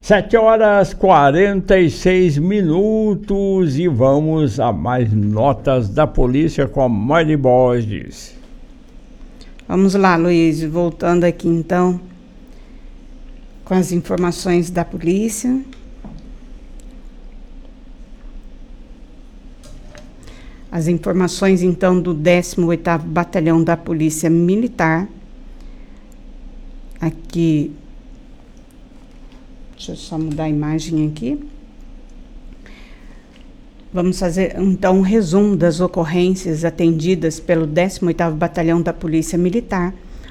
7h46 e vamos a mais notas da polícia com a Mari Borges. Vamos lá, Luiz, voltando aqui então com as informações da polícia. As informações então do 18º Batalhão da Polícia Militar. Aqui, deixa eu só mudar a imagem aqui. Vamos fazer então um resumo das ocorrências atendidas pelo 18º Batalhão da Polícia Militar.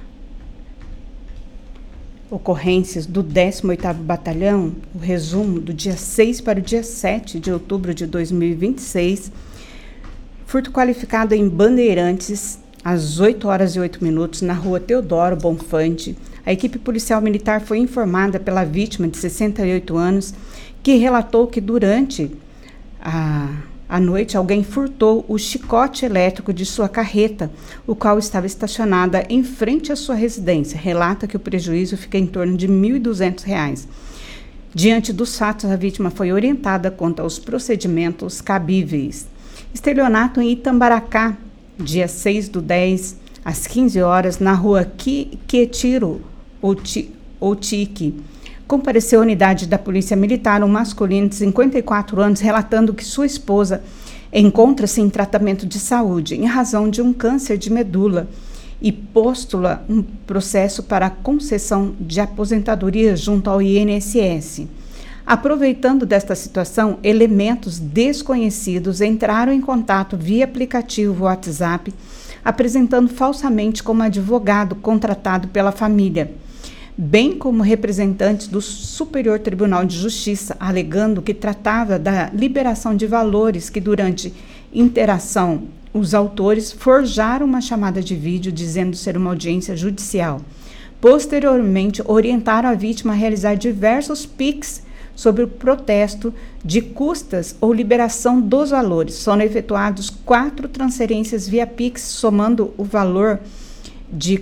Ocorrências do 18º Batalhão, o resumo do dia 6 para o dia 7 de outubro de 2026. Furto qualificado em Bandeirantes, às 8h08, na rua Teodoro Bonfante. A equipe policial militar foi informada pela vítima de 68 anos, que relatou que durante a noite alguém furtou o chicote elétrico de sua carreta, o qual estava estacionada em frente à sua residência. Relata que o prejuízo fica em torno de R$ 1.200. Diante dos fatos, a vítima foi orientada quanto aos procedimentos cabíveis. Estelionato em Itambaracá, dia 6/10, às 15 horas, na rua Quetiro Outique. Compareceu a unidade da Polícia Militar um masculino de 54 anos, relatando que sua esposa encontra-se em tratamento de saúde em razão de um câncer de medula e postula um processo para concessão de aposentadoria junto ao INSS. Aproveitando desta situação, elementos desconhecidos entraram em contato via aplicativo WhatsApp, apresentando falsamente como advogado contratado pela família, bem como representantes do Superior Tribunal de Justiça, alegando que tratava da liberação de valores que, durante interação, os autores forjaram uma chamada de vídeo dizendo ser uma audiência judicial. Posteriormente, orientaram a vítima a realizar diversos PIX sobre o protesto de custas ou liberação dos valores. Foram efetuados 4 transferências via PIX, somando o valor de R$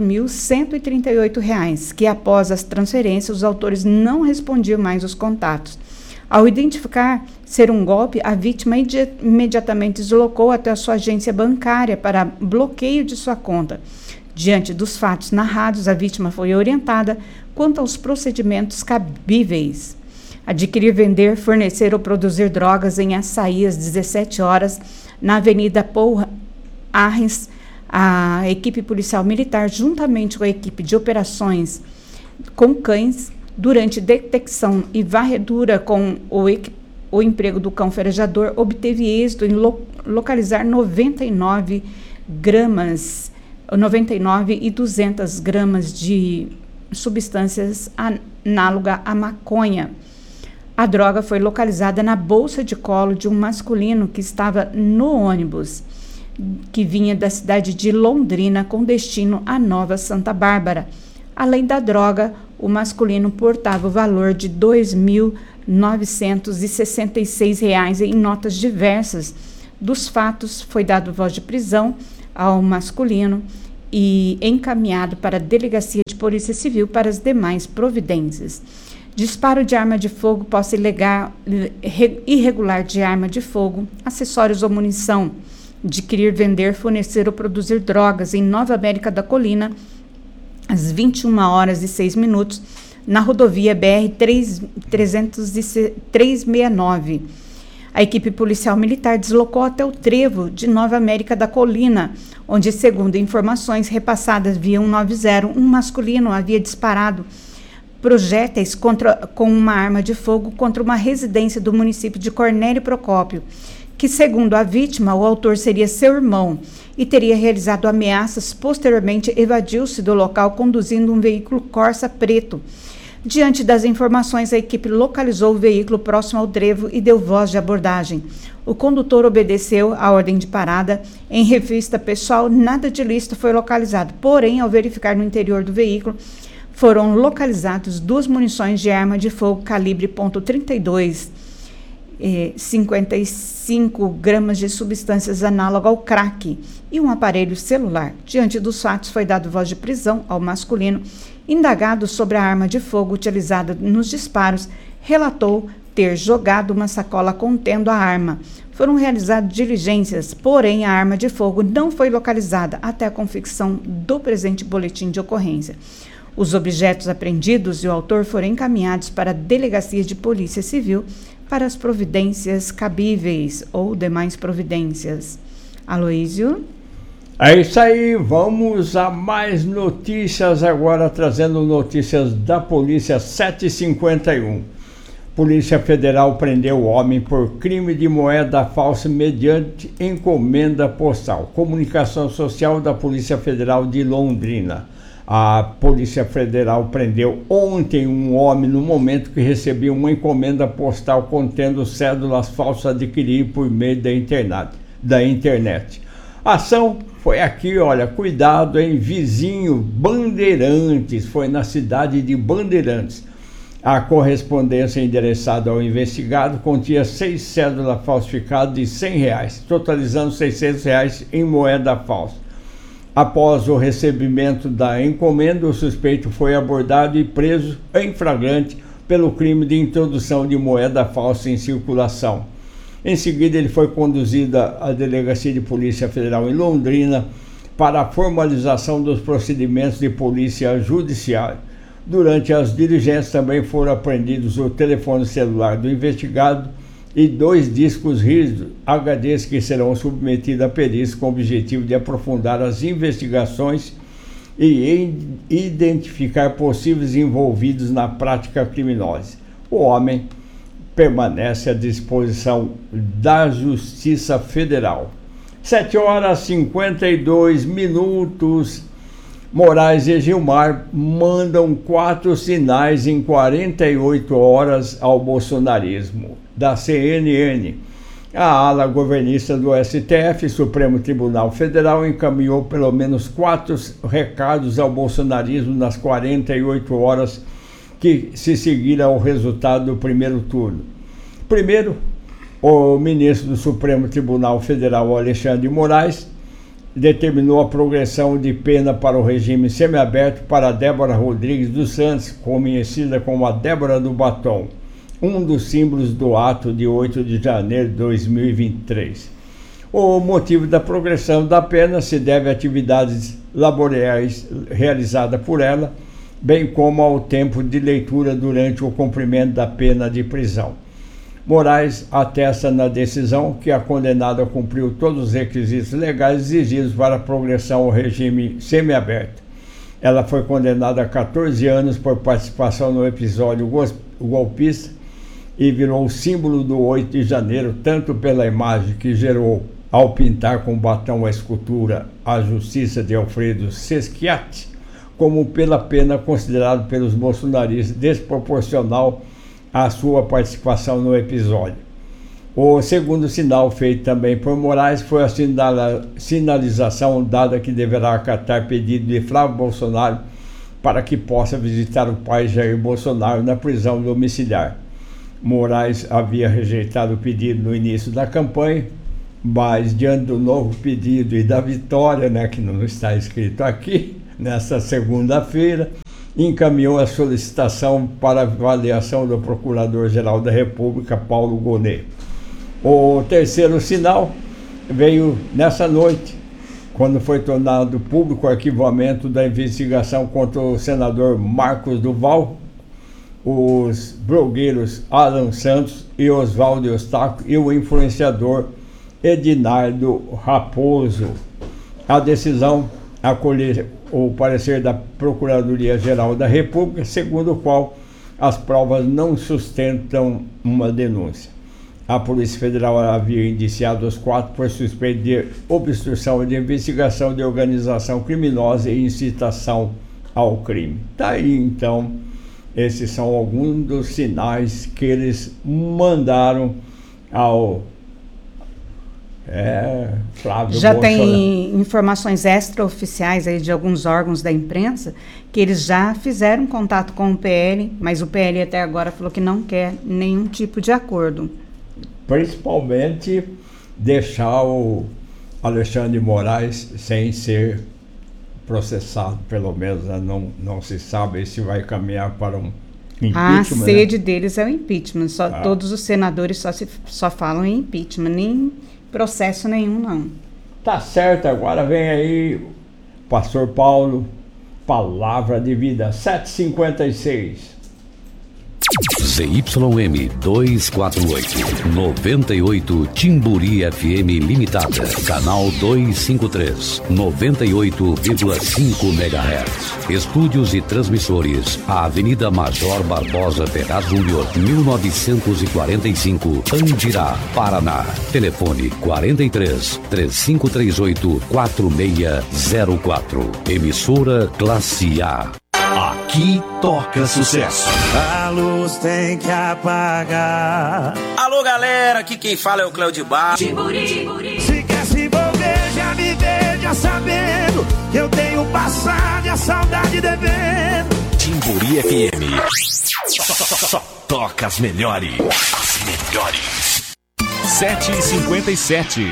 4.138, que após as transferências, os autores não respondiam mais os contatos. Ao identificar ser um golpe, a vítima imediatamente deslocou até a sua agência bancária para bloqueio de sua conta. Diante dos fatos narrados, a vítima foi orientada quanto aos procedimentos cabíveis. Adquirir, vender, fornecer ou produzir drogas em Açaí às 17 horas, na Avenida Paul Arens. A equipe policial militar, juntamente com a equipe de operações com cães, durante detecção e varredura com o emprego do cão farejador, obteve êxito em localizar 99 e 200 gramas de substâncias análoga à maconha. A droga foi localizada na bolsa de colo de um masculino que estava no ônibus, que vinha da cidade de Londrina com destino a Nova Santa Bárbara. Além da droga, o masculino portava o valor de R$ 2.966 em notas diversas. Dos fatos, foi dado voz de prisão ao masculino e encaminhado para a Delegacia de Polícia Civil para as demais providências. Disparo de arma de fogo, posse irregular de arma de fogo, acessórios ou munição. Adquirir, vender, fornecer ou produzir drogas em Nova América da Colina, às 21h06, na rodovia BR-369. A equipe policial militar deslocou até o trevo de Nova América da Colina, onde, segundo informações repassadas via 190, um masculino havia disparado projéteis com uma arma de fogo contra uma residência do município de Cornélio Procópio, que, segundo a vítima, o autor seria seu irmão e teria realizado ameaças. Posteriormente, evadiu-se do local conduzindo um veículo Corsa preto. Diante das informações, a equipe localizou o veículo próximo ao trevo e deu voz de abordagem. O condutor obedeceu à ordem de parada. Em revista pessoal, nada de ilícito foi localizado. Porém, ao verificar no interior do veículo, foram localizados 2 munições de arma de fogo calibre .32 55 gramas de substâncias análogas ao crack e um aparelho celular. Diante dos fatos, foi dado voz de prisão ao masculino, indagado sobre a arma de fogo utilizada nos disparos, relatou ter jogado uma sacola contendo a arma. Foram realizadas diligências, porém a arma de fogo não foi localizada até a confecção do presente boletim de ocorrência. Os objetos apreendidos e o autor foram encaminhados para a Delegacia de Polícia Civil para as providências cabíveis ou demais providências. Aloísio? É isso aí, vamos a mais notícias agora, trazendo notícias da polícia. 7h51. Polícia Federal prendeu o homem por crime de moeda falsa mediante encomenda postal. Comunicação Social da Polícia Federal de Londrina. A Polícia Federal prendeu ontem um homem no momento que recebia uma encomenda postal contendo cédulas falsas adquiridas por meio da internet. A ação foi aqui, olha, cuidado, em vizinho Bandeirantes, foi na cidade de Bandeirantes. A correspondência endereçada ao investigado continha 6 cédulas falsificadas de R$100, totalizando R$600 em moeda falsa. Após o recebimento da encomenda, o suspeito foi abordado e preso em flagrante pelo crime de introdução de moeda falsa em circulação. Em seguida, ele foi conduzido à Delegacia de Polícia Federal em Londrina para a formalização dos procedimentos de polícia judiciária. Durante as diligências também foram apreendidos o telefone celular do investigado e 2 discos rígidos HDs que serão submetidos a perícia com o objetivo de aprofundar as investigações e identificar possíveis envolvidos na prática criminosa. O homem permanece à disposição da Justiça Federal. 7h52. Moraes e Gilmar mandam 4 sinais em 48 horas ao bolsonarismo. Da CNN, a ala governista do STF, Supremo Tribunal Federal, encaminhou pelo menos 4 recados ao bolsonarismo nas 48 horas que se seguiram ao resultado do primeiro turno. Primeiro, o ministro do Supremo Tribunal Federal, Alexandre de Moraes, determinou a progressão de pena para o regime semiaberto para Débora Rodrigues dos Santos, conhecida como a Débora do Batom, um dos símbolos do ato de 8 de janeiro de 2023. O motivo da progressão da pena se deve a atividades laborais realizadas por ela, bem como ao tempo de leitura durante o cumprimento da pena de prisão. Moraes atesta na decisão que a condenada cumpriu todos os requisitos legais exigidos para a progressão ao regime semiaberto. Ela foi condenada a 14 anos por participação no episódio golpista e virou o símbolo do 8 de janeiro, tanto pela imagem que gerou ao pintar com batom a escultura A Justiça de Alfredo Sesquiati, como pela pena considerada pelos bolsonaristas desproporcional à sua participação no episódio. O segundo sinal feito também por Moraes foi a sinalização dada que deverá acatar pedido de Flávio Bolsonaro para que possa visitar o pai Jair Bolsonaro na prisão domiciliar. Moraes havia rejeitado o pedido no início da campanha, mas diante do novo pedido e da vitória, que não está escrito aqui, nesta segunda-feira, encaminhou a solicitação para avaliação do Procurador-Geral da República, Paulo Gonet. O terceiro sinal veio nessa noite, quando foi tornado público o arquivamento da investigação contra o senador Marcos Duval, os blogueiros Alan Santos e Oswaldo Eustáquio e o influenciador Edinardo Raposo. A decisão acolheu o parecer da Procuradoria-Geral da República, segundo o qual as provas não sustentam uma denúncia. A Polícia Federal havia indiciado os 4 por suspeita de obstrução de investigação de organização criminosa e incitação ao crime. Daí, então, esses são alguns dos sinais que eles mandaram ao Flávio Já Bolsonaro. tem informações extraoficiais aí de alguns órgãos da imprensa que eles já fizeram contato com o PL, mas o PL até agora falou que não quer nenhum tipo de acordo. principalmente deixar o Alexandre de Moraes sem ser processado, pelo menos, né? Não se sabe se vai caminhar para um impeachment. A sede, né, deles é o impeachment. Todos os senadores só falam em impeachment, nem processo nenhum, não. Tá certo, agora vem aí, Pastor Paulo, Palavra de Vida, 7h56. ZYM 248, 98 Timburi FM Limitada, canal 253, 98,5 MHz. Estúdios e transmissores, a Avenida Major Barbosa Ferraz Júnior, 1945, Andirá, Paraná. Telefone 43 3538 4604. Emissora Classe A. Aqui toca sucesso. A luz tem que apagar. Alô, galera, aqui quem fala é o Cléo de Bar. Se quer se envolver, já me veja sabendo que eu tenho passado e a saudade devendo. Timburi FM. Só toca as melhores. As melhores. 7h57.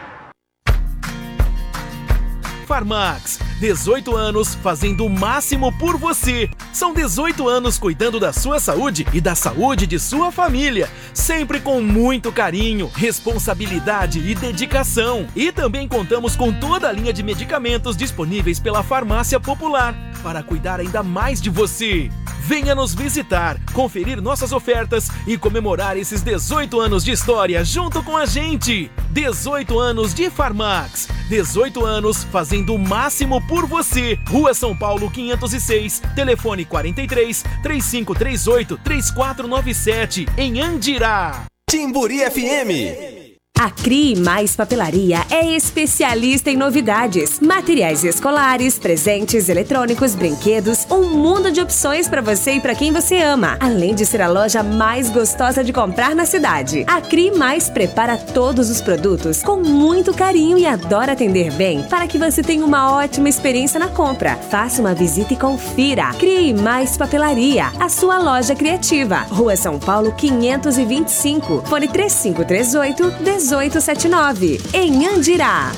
Farmax, 18 anos fazendo o máximo por você. São 18 anos cuidando da sua saúde e da saúde de sua família, sempre com muito carinho, responsabilidade e dedicação. E também contamos com toda a linha de medicamentos disponíveis pela Farmácia Popular, para cuidar ainda mais de você. Venha nos visitar, conferir nossas ofertas e comemorar esses 18 anos de história junto com a gente. 18 anos de Farmax. 18 anos fazendo o máximo por você. Rua São Paulo 506, telefone 43 3538 3497, em Andirá. Timburi FM. A CRI Mais Papelaria é especialista em novidades, materiais escolares, presentes, eletrônicos, brinquedos, um mundo de opções para você e para quem você ama, além de ser a loja mais gostosa de comprar na cidade. A CRI Mais prepara todos os produtos com muito carinho e adora atender bem para que você tenha uma ótima experiência na compra. Faça uma visita e confira. CRI Mais Papelaria, a sua loja criativa. Rua São Paulo 525, fone 3538 1879, em Andirá.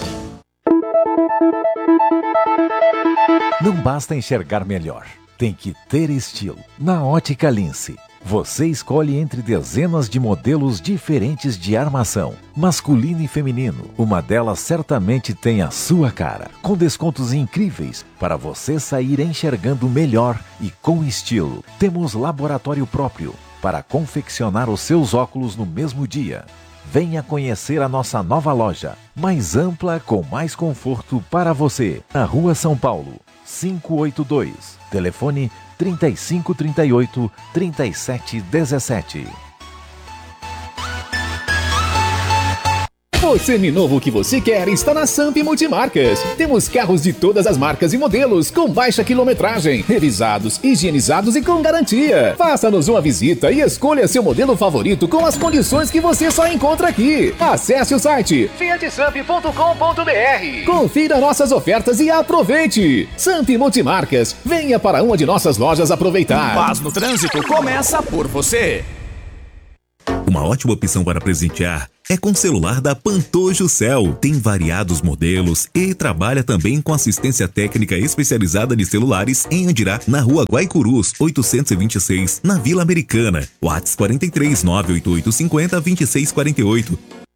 Não basta enxergar melhor, tem que ter estilo. Na Ótica Lince, você escolhe entre dezenas de modelos diferentes de armação, masculino e feminino. Uma delas certamente tem a sua cara, com descontos incríveis para você sair enxergando melhor e com estilo. Temos laboratório próprio para confeccionar os seus óculos no mesmo dia. Venha conhecer a nossa nova loja, mais ampla, com mais conforto para você. Na Rua São Paulo, 582. Telefone 3538 3717. O seminovo que você quer está na Samp Multimarcas. Temos carros de todas as marcas e modelos, com baixa quilometragem, revisados, higienizados e com garantia. Faça-nos uma visita e escolha seu modelo favorito com as condições que você só encontra aqui. Acesse o site fiatsamp.com.br. Confira nossas ofertas e aproveite. Samp Multimarcas, venha para uma de nossas lojas aproveitar. Paz no trânsito começa por você. Uma ótima opção para presentear é com o celular da Pantojo Cell. Tem variados modelos e trabalha também com assistência técnica especializada de celulares em Andirá, na Rua Guaicurus, 826, na Vila Americana. WhatsApp 43 98850 2648.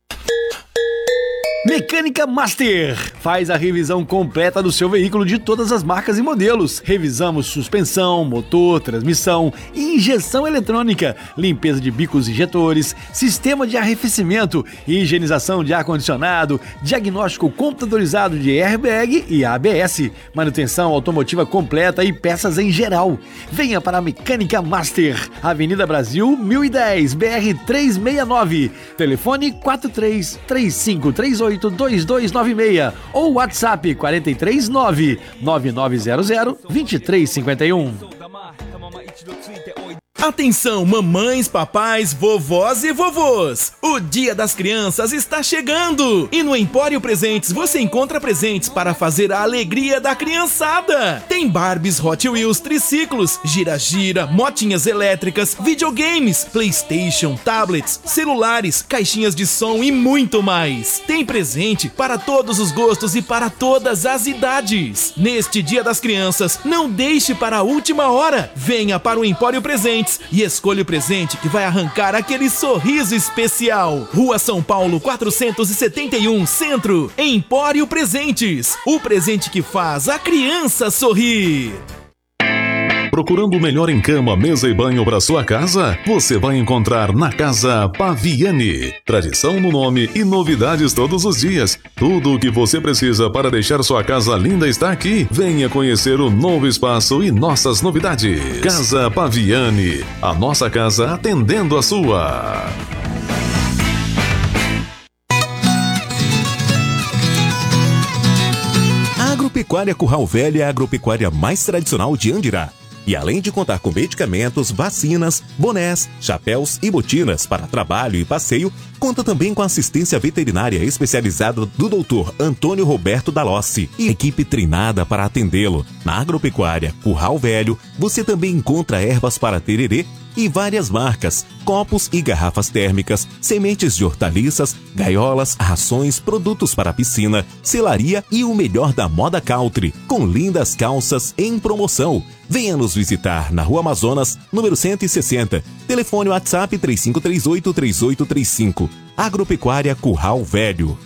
Mecânica Master faz a revisão completa do seu veículo de todas as marcas e modelos. Revisamos suspensão, motor, transmissão, injeção eletrônica, limpeza de bicos injetores, sistema de arrefecimento, higienização de ar-condicionado, diagnóstico computadorizado de airbag e ABS, manutenção automotiva completa e peças em geral. Venha para a Mecânica Master, Avenida Brasil 1010, BR 369, telefone 43 3538 2296 ou WhatsApp 439 9900 2351. Atenção, mamães, papais, vovós e vovôs! O Dia das Crianças está chegando! E no Empório Presentes você encontra presentes para fazer a alegria da criançada! Tem Barbies, Hot Wheels, triciclos, gira-gira, motinhas elétricas, videogames, PlayStation, tablets, celulares, caixinhas de som e muito mais! Tem presente para todos os gostos e para todas as idades! Neste Dia das Crianças, não deixe para a última hora! Venha para o Empório Presentes e escolha o presente que vai arrancar aquele sorriso especial. Rua São Paulo 471, Centro. Empório Presentes. O presente que faz a criança sorrir. Procurando o melhor em cama, mesa e banho para sua casa? Você vai encontrar na Casa Paviani. Tradição no nome e novidades todos os dias. Tudo o que você precisa para deixar sua casa linda está aqui. Venha conhecer o novo espaço e nossas novidades. Casa Paviani. A nossa casa atendendo a sua. A Agropecuária Curral Velho é a agropecuária mais tradicional de Andirá. E além de contar com medicamentos, vacinas, bonés, chapéus e botinas para trabalho e passeio, conta também com assistência veterinária especializada do Dr. Antônio Roberto Dalossi e equipe treinada para atendê-lo. Na Agropecuária Curral Velho, você também encontra ervas para tererê e várias marcas, copos e garrafas térmicas, sementes de hortaliças, gaiolas, rações, produtos para piscina, selaria e o melhor da moda country, com lindas calças em promoção. Venha nos visitar na Rua Amazonas, número 160. Telefone WhatsApp 3538-3835. Agropecuária Curral Velho.